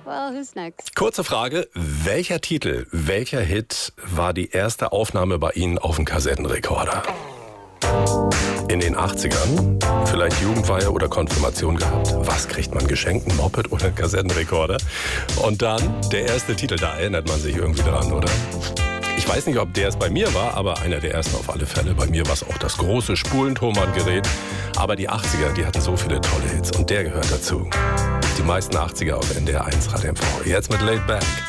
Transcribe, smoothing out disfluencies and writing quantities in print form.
Well, who's next? Kurze Frage, welcher Titel, welcher Hit war die erste Aufnahme bei Ihnen auf dem Kassettenrekorder? In den 80ern? Vielleicht Jugendweihe oder Konfirmation gehabt? Was kriegt man geschenkt? Ein Moped oder ein Kassettenrekorder? Und dann der erste Titel, da erinnert man sich irgendwie dran, oder? Ich weiß nicht, ob der es bei mir war, aber einer der ersten auf alle Fälle. Bei mir war es auch das große Spulentonbandgerät. Aber die 80er, die hatten so viele tolle Hits und der gehört dazu. Die meisten 80er auf NDR 1 Radio MV. Jetzt mit Laid Back.